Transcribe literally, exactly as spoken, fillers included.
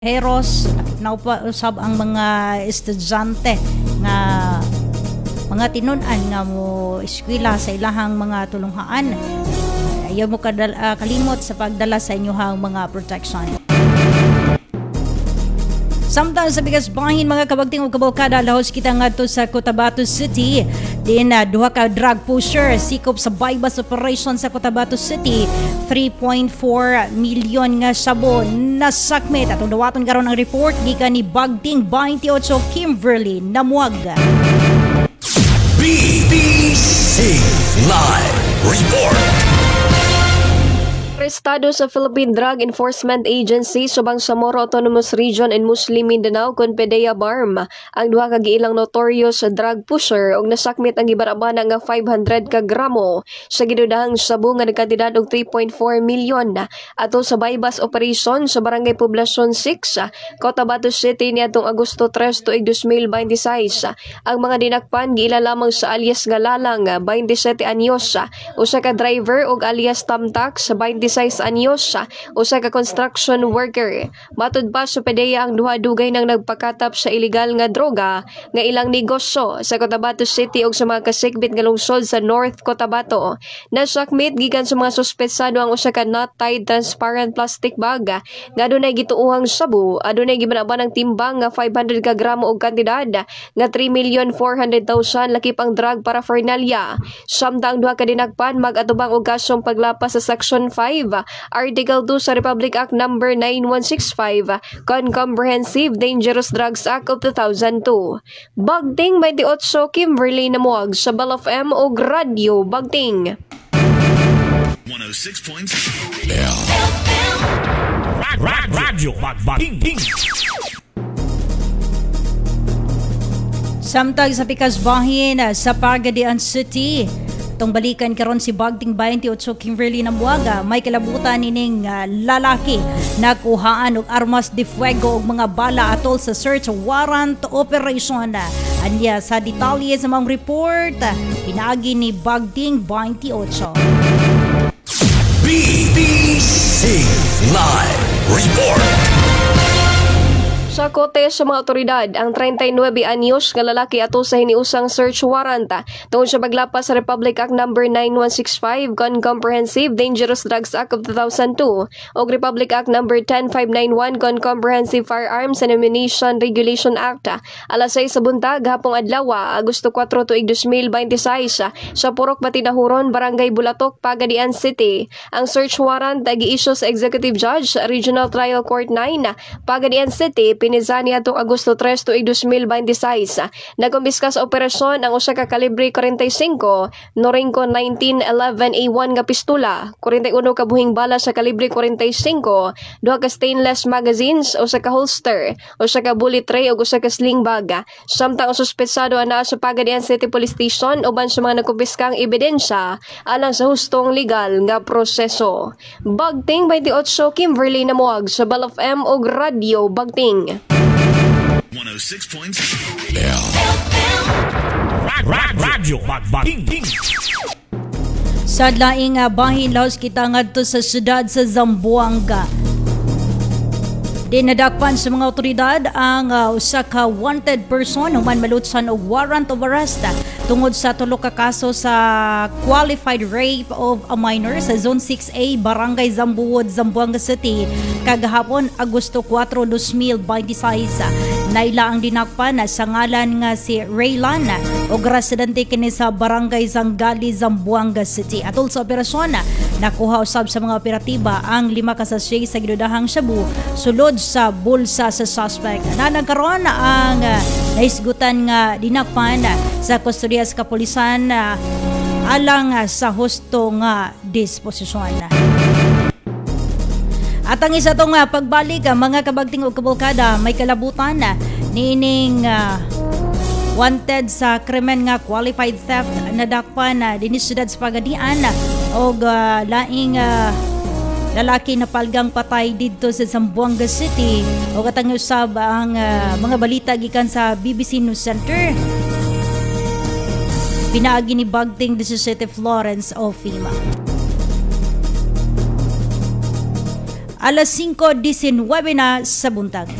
Heros naupasab ang mga estudyante nga mga tinun-an nga mo eskwela sa ilahang mga tulunghaan. Ayaw mo kadal, uh, kalimot sa pagdala sa inyohang mga protection. Samtang sa bigas bahin mga kabagting ug kabalkada, lahos kita ngadto sa Cotabato City. Din uh, duha ka drug pusher sikop sa bypass operation sa Cotabato City. three point four milyon nga sabon na sakmit. Atong dawaton karon ang report gikan ni Bagting twenty-eight Kimberly Namuag. B B C Live Report. Arestado sa Philippine Drug Enforcement Agency subang Samoro Autonomous Region in Muslim Mindanao kon PDEA BARM ang duha ka giilang notorious drug pusher og nasakmit ang gibarabana nga five hundred ka gramo sa gidudahang sabo nga nagkantidad og three point four milyon ato sa bypass operation sa Barangay Poblacion six, Cotabato City niadtong Agosto tres tuig twenty twenty-six. Ang mga dinakpan giila lamang sa alias nga Lalang twenty-seven anyos, usa ka driver og alias Tamtak sa twenty-six anyos, usa ka construction worker. Matud pa sa PDEA ang duha dugay nang nagpakatap sa illegal nga droga nga ilang negosyo sa Cotabato City ug sa mga kasikbit nga lungsod sa North Cotabato. Nasakmit gikan sa mga suspetsado ang usa ka not-tied transparent plastic bag nga adunay gituohang sabu, adunay gibanaban ng timbang nga five hundred ka gramo og kantidad nga three million four hundred thousand lakip ang drug paraphernalia. Samtang duha ka dinakpan mag-atubang og kasong paglapas sa Section five Article two sa Republic Act number nine one six five kon Comprehensive Dangerous Drugs Act of two thousand two. Bagting twenty-eight Kimberly Namuag sa Bal F M o Radio Bagting. one oh six point seven Radio Bagting. Samtang sa pikas bahin sa Pagadian City, itong balikan karon si Bagting twenty-eight Kimberly Namuaga, may kalabutan nining uh, lalaki na kuhaan og armas de fuego og mga bala atol sa search warrant operation. Anya sa detalye sa mga report pinaagi ni Bagting twenty-eight. B B C Live Report. Sa kote sa mga otoridad, ang thirty-nine anyos nga lalaki ato sa hiniusang search warrant tungod sa paglapas sa Republic Act number nine one six five kon Comprehensive Dangerous Drugs Act of two thousand two o Republic Act number ten five ninety-one kon Comprehensive Firearms and Ammunition Regulation Act. Alas sais sa buntag hapong adlaw, Agosto four tuig twenty twenty-six, sa Purok Batinahuron, Barangay Bulatok, Pagadian City. Ang search warrant gi-issue sa Executive Judge, Regional Trial Court nine, Pagadian City, pinizani atong Agosto tres tuig twenty twenty-six. Nagkumbiska sa operasyon ang usa ka kalibre forty-five, Norinco nineteen eleven A one nga pistola, forty-one ka buhing bala sa kalibre forty-five, duha ka stainless magazines, usa ka holster, usa ka bullet tray ug usa ka sling bag. Samtang ang suspetsado ana sa Pagadian City Police Station uban sa mga nagkumbiskang ebidensya alang sa hustong legal nga proseso. Bagting twenty-eight Kimberly Namuag sa Bal F M og Radio Bagting. one oh six point seven Radio Bagting. Sa laing uh, bahin laos kita ngadto sa siyudad sa Zamboanga. Dinadakpan sa mga otoridad ang uh, usa ka wanted person human malutsan og warrant of arrest tungod sa tulo ka kaso sa qualified rape of a minor sa Zone six A, Barangay Zambuod, Zamboanga City kagahapon Agosto four twenty twenty-six. Naila ang dinakpan sa ngalan nga si Raylan og residente kini sa Barangay Zangali, Zamboanga City. Atol sa operasyon, nakuha usab sa mga operatiba ang lima ka sachet sa gidudahang shabu sulod sa bulsa sa suspect. Nanagkaroon ang uh, naisgutan nga dinakpan sa kustodiya sa kapulisan uh, alang uh, sa husto nga disposisyon. At ang isa tong uh, pagbalik uh, mga kabagting ug kabalkada, may kalabutan uh, nining uh, wanted sa krimen nga qualified theft na dakpan uh, dinhi sa siyudad sa Pagadian og uh, laing uh, lalaki na palgang patay didto sa Zamboanga City o katang usab ang uh, mga balita gikan sa B B C News Center. Pinaagi ni Bagting seventeen Florence Ofima. alas singko disenwebe na sa buntag.